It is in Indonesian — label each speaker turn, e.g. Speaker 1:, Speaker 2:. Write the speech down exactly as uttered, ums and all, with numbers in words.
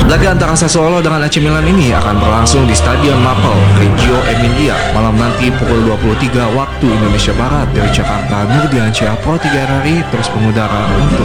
Speaker 1: Laga antara Sassuolo dengan A C Milan ini akan berlangsung di Stadion Mapel, Reggio Emilia, malam nanti pukul dua puluh tiga waktu Indonesia Barat. Dari Jakarta, Nurdiansyah, Pro tiga R R I terus mengudara untuk